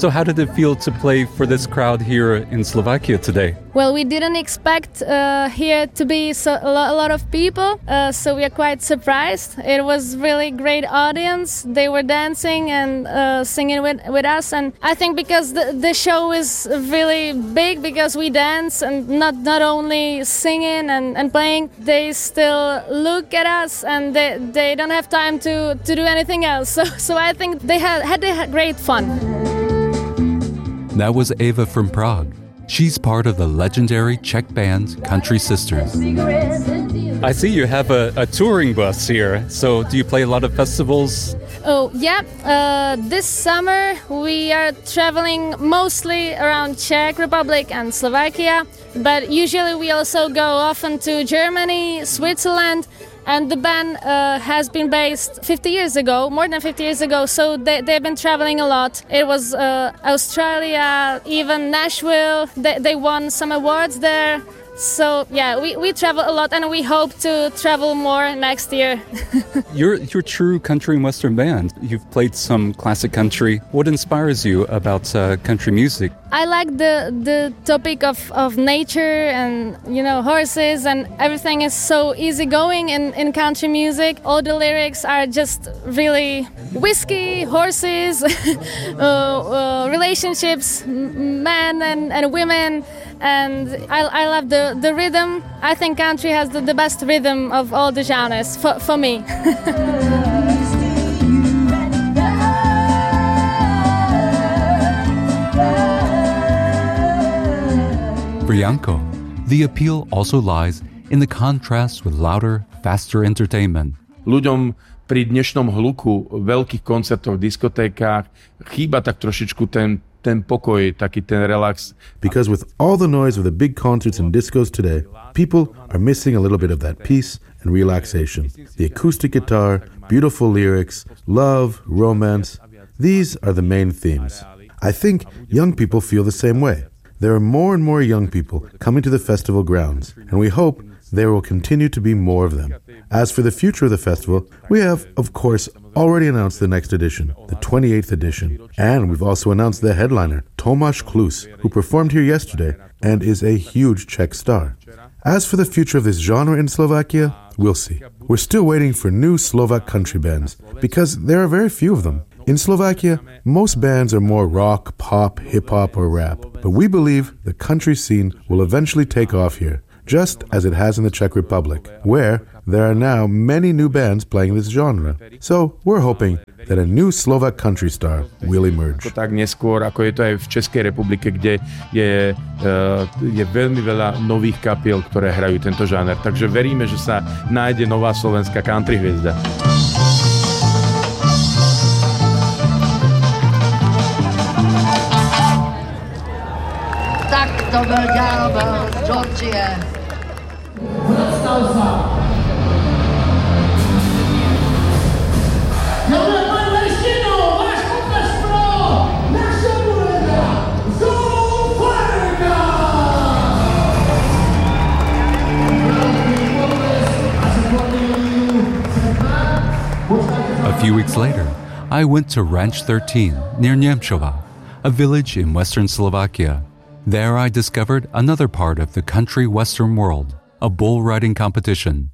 So how did it feel to play for this crowd here in Slovakia today? Well, we didn't expect here to be a lot of people, so we are quite surprised. It was really great audience. They were dancing and singing with us, and I think because the show is really big, because we dance and not only singing and playing, they still look at us and they don't have time to do anything else. So I think they had great fun. That was Eva from Prague. She's part of the legendary Czech band Country Sisters. I see you have a touring bus here. So do you play a lot of festivals? Oh, yeah. This summer we are traveling mostly around Czech Republic and Slovakia. But usually we also go often to Germany, Switzerland. And the band has been based 50 years ago, more than 50 years ago, so they've been traveling a lot. It was Australia, even Nashville. They won some awards there. So yeah, we travel a lot, and we hope to travel more next year. You're true country and western band. You've played some classic country. What inspires you about country music? I like the topic of nature and, horses, and everything is so easygoing in country music. All the lyrics are just really whiskey, horses, relationships, men and women. And I love the rhythm. I think country has the best rhythm of all the genres for me. For Janko, the appeal also lies in the contrast with louder, faster entertainment. Ľuďom pri dnešnom hluku veľkých koncertov v diskotékach chýba tak trošičku ten pokoj, taký ten relax. Because with all the noise of the big concerts and discos today, people are missing a little bit of that peace and relaxation. The acoustic guitar, beautiful lyrics, love, romance, these are the main themes. I think young people feel the same way. There are more and more young people coming to the festival grounds, and we hope there will continue to be more of them. As for the future of the festival, we have, of course, already announced the next edition, the 28th edition. And we've also announced the headliner, Tomáš Klus, who performed here yesterday and is a huge Czech star. As for the future of this genre in Slovakia, we'll see. We're still waiting for new Slovak country bands, because there are very few of them. In Slovakia, most bands are more rock, pop, hip-hop, or rap. But we believe the country scene will eventually take off here, just as it has in the Czech Republic, where there are now many new bands playing this genre. So we're hoping that a new Slovak country star will emerge. Tak neskôr, ako je to aj v Českej republike, kde je veľmi veľa nových kapiel, ktoré hrajú tento žáner. Takže veríme, že sa nájde nová slovenská country hviezda. Tak to byl ďábel z Georgie. Představ se. A few weeks later, I went to Ranch 13 near Němčova, a village in western Slovakia. There I discovered another part of the country western world, a bull riding competition.